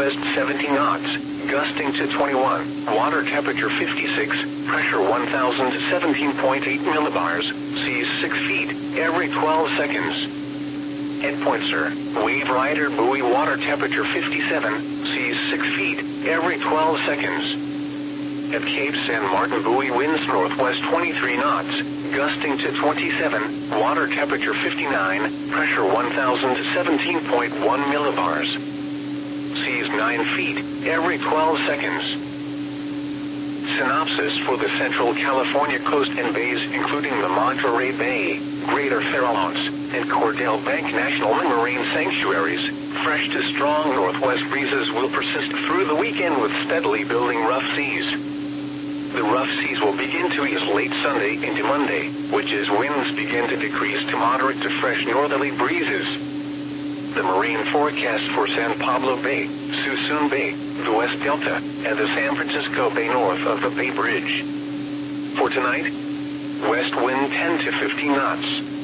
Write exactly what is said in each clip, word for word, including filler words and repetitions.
northwest seventeen knots, gusting to twenty-one, water temperature fifty-six, pressure one thousand seventeen point eight millibars, seas six feet, every twelve seconds. At Point Sur, Wave Rider buoy, water temperature fifty-seven, seas six feet, every twelve seconds. At Cape San Martin buoy, winds northwest twenty-three knots, gusting to twenty-seven, water temperature fifty-nine, pressure one thousand seventeen point one millibars. Seas nine feet, every twelve seconds. Synopsis for the Central California coast and bays, including the Monterey Bay, Greater Farallones, and Cordell Bank National Marine Sanctuaries. Fresh to strong northwest breezes will persist through the weekend with steadily building rough seas. The rough seas will begin to ease late Sunday into Monday, which is winds begin to decrease to moderate to fresh northerly breezes. The marine forecast for San Pablo Bay, Suisun Bay, the West Delta, and the San Francisco Bay north of the Bay Bridge. For tonight, west wind ten to fifteen knots.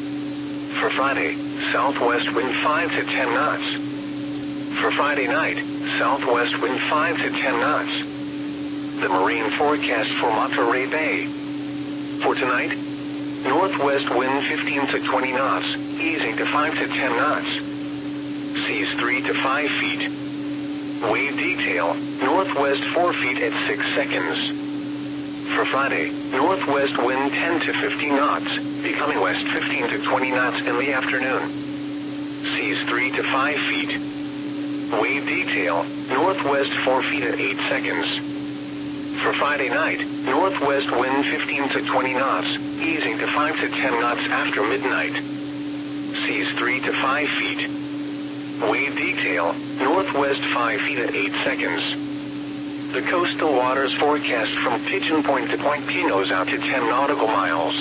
For Friday, southwest wind five to ten knots. For Friday night, southwest wind five to ten knots. The marine forecast for Monterey Bay. For tonight, northwest wind fifteen to twenty knots, easing to five to ten knots. Seas three to five feet. Wave detail, northwest four feet at six seconds. For Friday, northwest wind ten to fifteen knots, becoming west fifteen to twenty knots in the afternoon. Seas three to five feet. Wave detail, northwest four feet at eight seconds. For Friday night, northwest wind fifteen to twenty knots, easing to five to ten knots after midnight. Seas three to five feet. Wave detail, northwest five feet at eight seconds. The coastal waters forecast from Pigeon Point to Point Pinos out to ten nautical miles.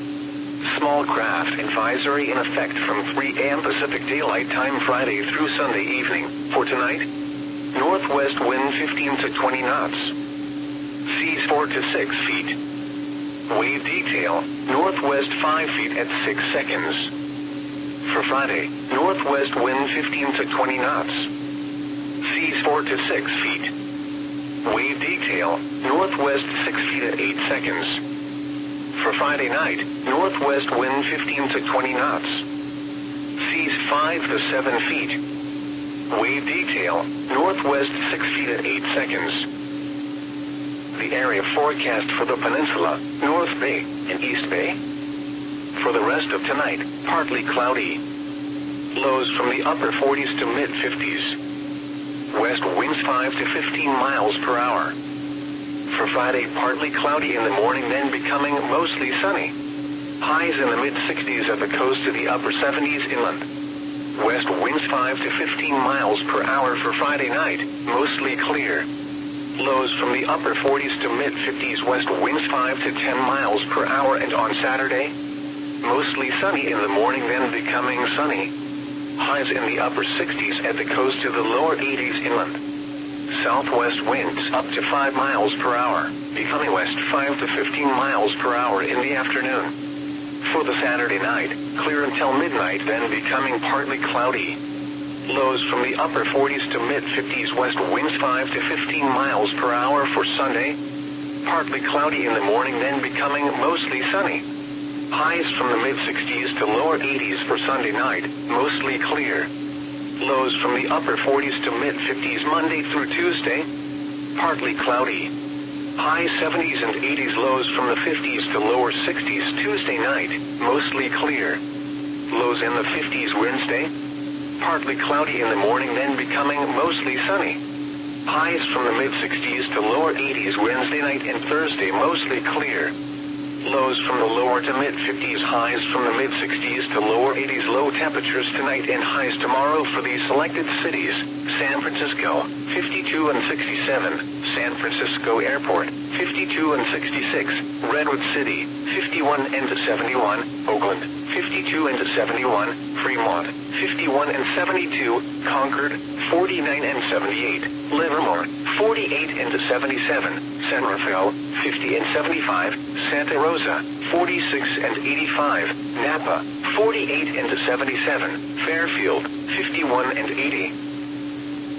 Small craft advisory in effect from three A M Pacific Daylight Time Friday through Sunday evening. For tonight, northwest wind fifteen to twenty knots. Seas four to six feet. Wave detail, northwest five feet at six seconds. For Friday, northwest wind fifteen to twenty knots. Seas four to six feet. Wave detail, northwest six feet at eight seconds. For Friday night, northwest wind fifteen to twenty knots. Seas five to seven feet. Wave detail, northwest six feet at eight seconds. The area forecast for the peninsula, North Bay, and East Bay. For the rest of tonight, partly cloudy. Lows from the upper forties to mid fifties. West winds five to fifteen miles per hour. For Friday, partly cloudy in the morning, then becoming mostly sunny. Highs in the mid sixties at the coast to the upper seventies inland. West winds five to fifteen miles per hour for Friday night, mostly clear. Lows from the upper forties to mid fifties, west winds five to ten miles per hour, and on Saturday, mostly sunny in the morning, then becoming sunny. Highs in the upper sixties at the coast to the lower eighties inland. Southwest winds up to five miles per hour, becoming west five to fifteen miles per hour in the afternoon. For the Saturday night, clear until midnight, then becoming partly cloudy. Lows from the upper forties to mid fifties, west winds five to fifteen miles per hour for Sunday. Partly cloudy in the morning, then becoming mostly sunny. Highs from the mid sixties to lower eighties for Sunday night, mostly clear. Lows from the upper forties to mid fifties Monday through Tuesday. Partly cloudy. High seventies and eighties, lows from the fifties to lower sixties Tuesday night, mostly clear. Lows in the fifties Wednesday. Partly cloudy in the morning, then becoming mostly sunny. Highs from the mid sixties to lower eighties Wednesday night and Thursday, mostly clear. Lows from the lower to mid fifties, highs from the mid sixties to lower eighties. Low temperatures tonight and highs tomorrow for these selected cities: San Francisco, fifty-two and sixty-seven, San Francisco Airport, fifty-two and sixty-six, Redwood City, fifty-one and seventy-one, Oakland, fifty-two and seventy-one, Fremont, fifty-one and seventy-two, Concord, forty-nine and seventy-eight, Livermore, forty-eight and seventy-seven, San Rafael, fifty and seventy-five, Santa Rosa, forty-six and eighty-five, Napa, forty-eight and seventy-seven, Fairfield, fifty-one and eighty.